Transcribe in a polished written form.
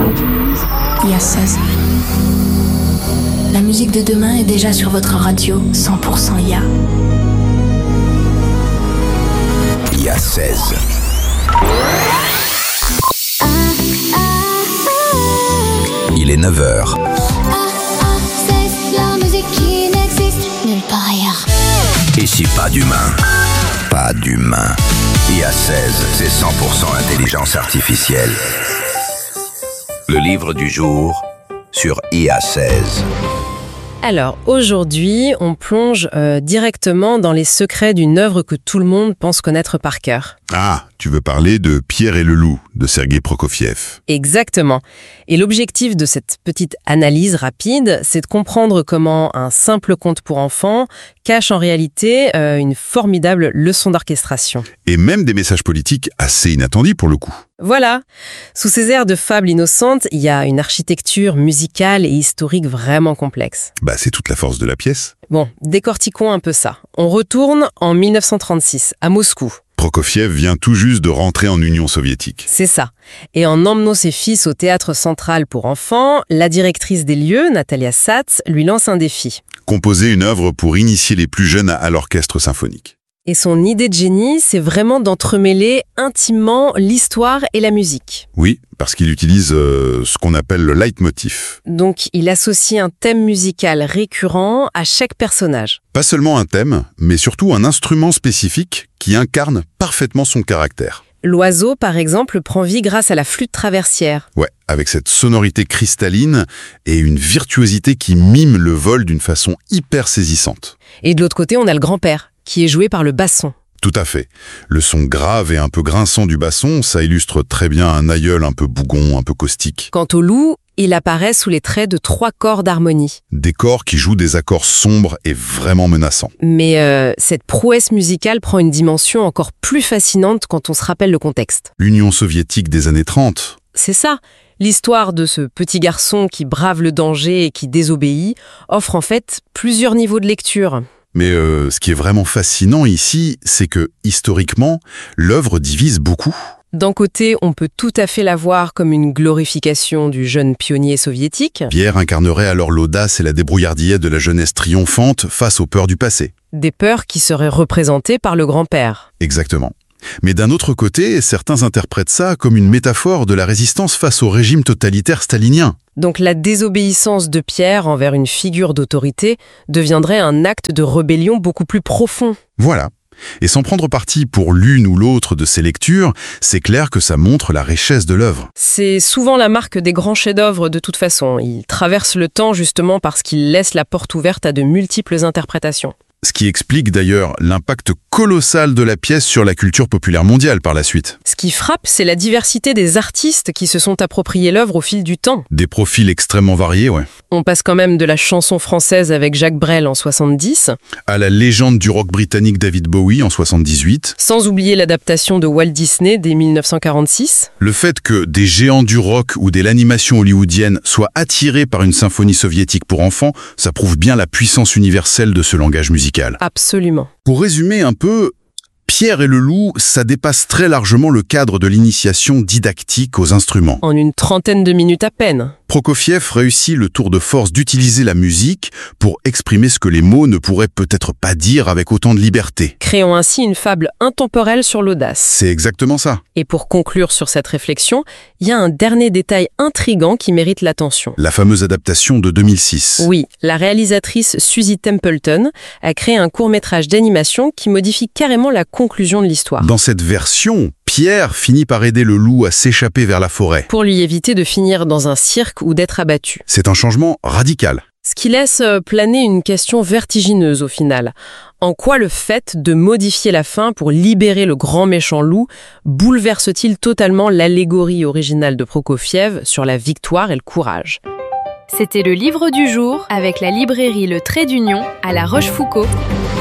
loup, il y a 16. La musique de demain est déjà sur votre radio, 100% IA. Il y a 16. Il est 9h. C'est la musique qui n'existe nulle part ailleurs. Ici, pas d'humain. Pas d'humain. IA 16, c'est 100% intelligence artificielle. Le livre du jour sur IA 16. Alors, aujourd'hui, on plonge directement dans les secrets d'une œuvre que tout le monde pense connaître par cœur. Ah, tu veux parler de Pierre et le loup, de Sergueï Prokofiev. Exactement. Et l'objectif de cette petite analyse rapide, c'est de comprendre comment un simple conte pour enfants cache en réalité une formidable leçon d'orchestration. Et même des messages politiques assez inattendus pour le coup. Voilà. Sous ces airs de fable innocente, il y a une architecture musicale et historique vraiment complexe. C'est toute la force de la pièce. Bon, décortiquons un peu ça. On retourne en 1936, à Moscou. Prokofiev vient tout juste de rentrer en Union soviétique. C'est ça. Et en emmenant ses fils au théâtre central pour enfants, la directrice des lieux, Natalia Satz, lui lance un défi. Composer une œuvre pour initier les plus jeunes à l'orchestre symphonique. Et son idée de génie, c'est vraiment d'entremêler intimement l'histoire et la musique. Oui, parce qu'il utilise ce qu'on appelle le leitmotiv. Donc, il associe un thème musical récurrent à chaque personnage. Pas seulement un thème, mais surtout un instrument spécifique qui incarne parfaitement son caractère. L'oiseau, par exemple, prend vie grâce à la flûte traversière. Ouais, avec cette sonorité cristalline et une virtuosité qui mime le vol d'une façon hyper saisissante. Et de l'autre côté, on a le grand-père, qui est joué par le basson. Tout à fait. Le son grave et un peu grinçant du basson, ça illustre très bien un aïeul un peu bougon, un peu caustique. Quant au loup, il apparaît sous les traits de 3 corps d'harmonie. Des corps qui jouent des accords sombres et vraiment menaçants. Mais cette prouesse musicale prend une dimension encore plus fascinante quand on se rappelle le contexte. L'Union soviétique des années 30. C'est ça. L'histoire de ce petit garçon qui brave le danger et qui désobéit offre en fait plusieurs niveaux de lecture. Mais ce qui est vraiment fascinant ici, c'est que, historiquement, l'œuvre divise beaucoup. D'un côté, on peut tout à fait la voir comme une glorification du jeune pionnier soviétique. Pierre incarnerait alors l'audace et la débrouillardise de la jeunesse triomphante face aux peurs du passé. Des peurs qui seraient représentées par le grand-père. Exactement. Mais d'un autre côté, certains interprètent ça comme une métaphore de la résistance face au régime totalitaire stalinien. Donc la désobéissance de Pierre envers une figure d'autorité deviendrait un acte de rébellion beaucoup plus profond. Voilà. Et sans prendre parti pour l'une ou l'autre de ces lectures, c'est clair que ça montre la richesse de l'œuvre. C'est souvent la marque des grands chefs-d'œuvre de toute façon. Ils traversent le temps justement parce qu'ils laissent la porte ouverte à de multiples interprétations. Ce qui explique d'ailleurs l'impact colossal de la pièce sur la culture populaire mondiale par la suite. Ce qui frappe, c'est la diversité des artistes qui se sont appropriés l'œuvre au fil du temps. Des profils extrêmement variés, ouais. On passe quand même de la chanson française avec Jacques Brel en 70, à la légende du rock britannique David Bowie en 78, sans oublier l'adaptation de Walt Disney dès 1946. Le fait que des géants du rock ou de l'animation hollywoodienne soient attirés par une symphonie soviétique pour enfants, ça prouve bien la puissance universelle de ce langage musical. Absolument. Pour résumer un peu, Pierre et le loup, ça dépasse très largement le cadre de l'initiation didactique aux instruments. En une trentaine de minutes à peine. Prokofiev réussit le tour de force d'utiliser la musique pour exprimer ce que les mots ne pourraient peut-être pas dire avec autant de liberté. Créant ainsi une fable intemporelle sur l'audace. C'est exactement ça. Et pour conclure sur cette réflexion, il y a un dernier détail intriguant qui mérite l'attention. La fameuse adaptation de 2006. Oui, la réalisatrice Suzy Templeton a créé un court-métrage d'animation qui modifie carrément la conclusion de l'histoire. Dans cette version, Pierre finit par aider le loup à s'échapper vers la forêt. Pour lui éviter de finir dans un cirque ou d'être abattu. C'est un changement radical. Ce qui laisse planer une question vertigineuse au final. En quoi le fait de modifier la fin pour libérer le grand méchant loup bouleverse-t-il totalement l'allégorie originale de Prokofiev sur la victoire et le courage ? C'était le livre du jour avec la librairie Le Trait d'Union à La Rochefoucauld.